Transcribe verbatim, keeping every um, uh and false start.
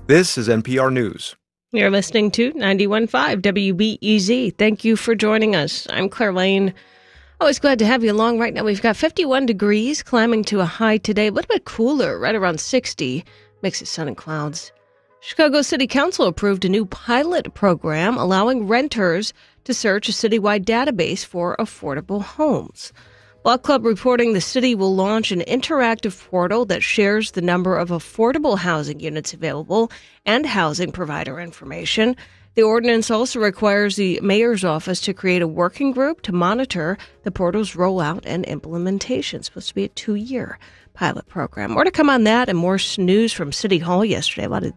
This is N P R News. You're listening to ninety-one point five W B E Z. Thank you for joining us. I'm Claire Lane. Always glad to have you along. Right now we've got fifty-one degrees, climbing to a high today. A little bit cooler, right around sixty. Mix of sun and clouds. Chicago City Council approved a new pilot program allowing renters to search a citywide database for affordable homes. Block Club reporting the city will launch an interactive portal that shares the number of affordable housing units available and housing provider information. The ordinance also requires the mayor's office to create a working group to monitor the portal's rollout and implementation. It's supposed to be a two-year pilot program. More to come on that and more news from City Hall yesterday. A lot of